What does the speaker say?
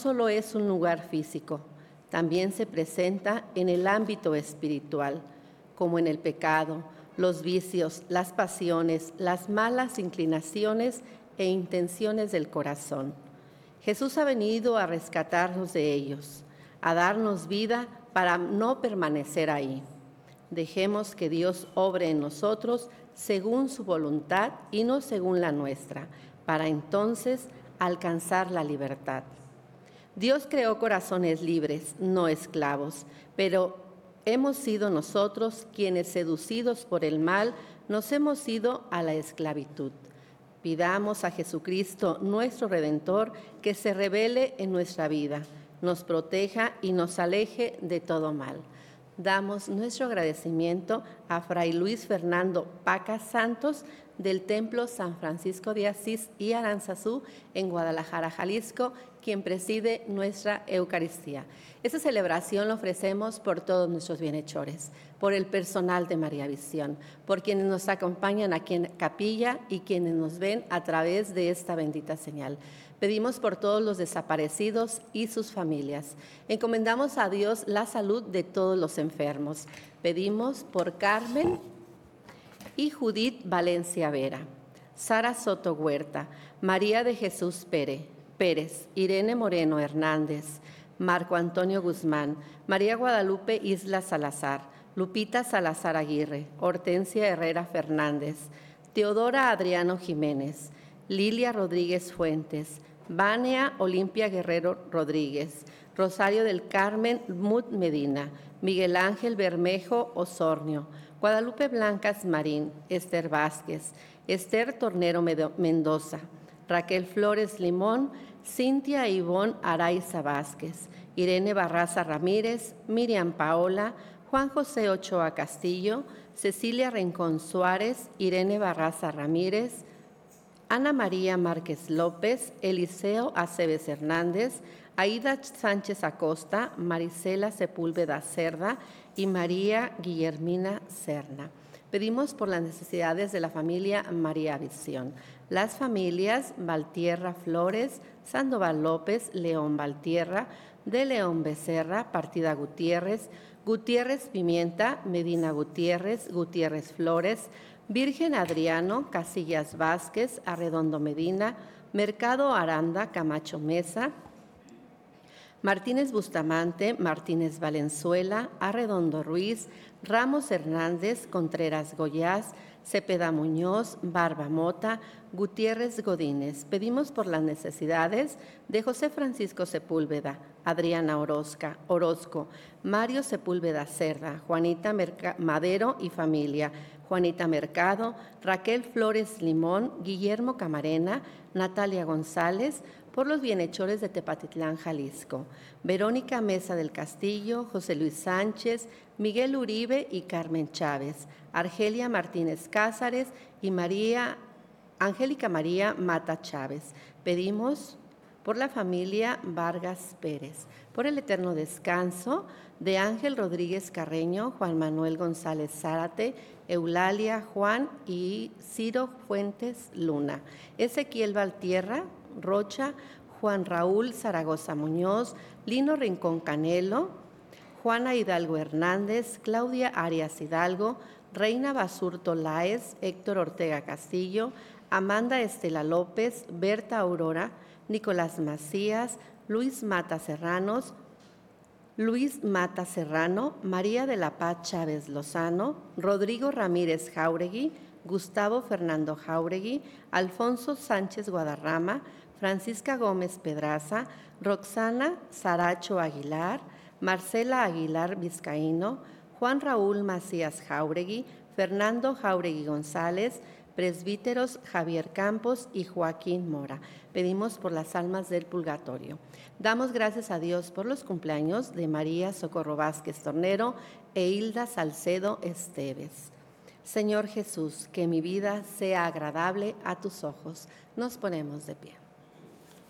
solo es un lugar físico, también se presenta en el ámbito espiritual, como en el pecado, los vicios, las pasiones, las malas inclinaciones e intenciones del corazón. Jesús ha venido a rescatarnos de ellos, a darnos vida para no permanecer ahí. Dejemos que Dios obre en nosotros según su voluntad y no según la nuestra, para entonces alcanzar la libertad. Dios creó corazones libres, no esclavos, pero hemos sido nosotros quienes, seducidos por el mal, nos hemos ido a la esclavitud. Pidamos a Jesucristo, nuestro Redentor, que se revele en nuestra vida, nos proteja y nos aleje de todo mal. Damos nuestro agradecimiento a Fray Luis Fernando Paca Santos del Templo San Francisco de Asís y Aranzazú en Guadalajara, Jalisco, quien preside nuestra Eucaristía. Esta celebración la ofrecemos por todos nuestros bienhechores, por el personal de María Visión, por quienes nos acompañan aquí en capilla y quienes nos ven a través de esta bendita señal. Pedimos por todos los desaparecidos y sus familias. Encomendamos a Dios la salud de todos los enfermos. Pedimos por Carmen y Judith Valencia Vera, Sara Soto Huerta, María de Jesús Pérez, Irene Moreno Hernández, Marco Antonio Guzmán, María Guadalupe Isla Salazar, Lupita Salazar Aguirre, Hortensia Herrera Fernández, Teodora Adriano Jiménez, Lilia Rodríguez Fuentes, Vania Olimpia Guerrero Rodríguez, Rosario del Carmen Mut Medina, Miguel Ángel Bermejo Osornio, Guadalupe Blancas Marín, Esther Vázquez, Esther Tornero Mendoza, Raquel Flores Limón, Cintia Ivonne Araiza Vázquez, Irene Barraza Ramírez, Miriam Paola, Juan José Ochoa Castillo, Cecilia Rincón Suárez, Irene Barraza Ramírez, Ana María Márquez López, Eliseo Aceves Hernández, Aida Sánchez Acosta, Marisela Sepúlveda Cerda y María Guillermina Serna. Pedimos por las necesidades de la familia María Visión, las familias Valtierra Flores, Sandoval López, León Valtierra, de León Becerra, Partida Gutiérrez, Gutiérrez Pimienta, Medina Gutiérrez, Gutiérrez Flores, Virgen Adriano, Casillas Vázquez, Arredondo Medina, Mercado Aranda, Camacho Mesa, Martínez Bustamante, Martínez Valenzuela, Arredondo Ruiz, Ramos Hernández, Contreras Goyás, Cepeda Muñoz, Barba Mota, Gutiérrez Godínez. Pedimos por las necesidades de José Francisco Sepúlveda, Adriana Orozco, Mario Sepúlveda Cerda, Juanita Madero y familia, Juanita Mercado, Raquel Flores Limón, Guillermo Camarena, Natalia González, por los bienhechores de Tepatitlán, Jalisco, Verónica Mesa del Castillo, José Luis Sánchez, Miguel Uribe y Carmen Chávez, Argelia Martínez Cázares y Angélica María Mata Chávez. Pedimos por la familia Vargas Pérez, por el eterno descanso de Ángel Rodríguez Carreño, Juan Manuel González Zárate, Eulalia Juan y Ciro Fuentes Luna, Ezequiel Valtierra Rocha, Juan Raúl Zaragoza Muñoz, Lino Rincón Canelo, Juana Hidalgo Hernández, Claudia Arias Hidalgo, Reina Basurto Láez, Héctor Ortega Castillo, Amanda Estela López, Berta Aurora, Nicolás Macías, Luis Mata Serrano, María de la Paz Chávez Lozano, Rodrigo Ramírez Jáuregui, Gustavo Fernando Jáuregui, Alfonso Sánchez Guadarrama, Francisca Gómez Pedraza, Roxana Saracho Aguilar, Marcela Aguilar Vizcaíno, Juan Raúl Macías Jáuregui, Fernando Jáuregui González, presbíteros Javier Campos y Joaquín Mora. Pedimos por las almas del purgatorio. Damos gracias a Dios por los cumpleaños de María Socorro Vázquez Tornero e Hilda Salcedo Esteves. Señor Jesús, que mi vida sea agradable a tus ojos. Nos ponemos de pie.